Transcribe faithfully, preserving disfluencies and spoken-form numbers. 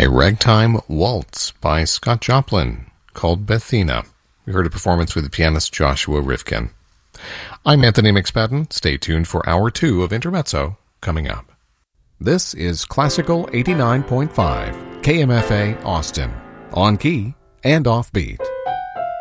a ragtime waltz by Scott Joplin called Bethina. We heard a performance with the pianist Joshua Rifkin. I'm Anthony McSpadden. Stay tuned for hour two of Intermezzo coming up. This is Classical eighty-nine point five, K M F A Austin, on key and offbeat.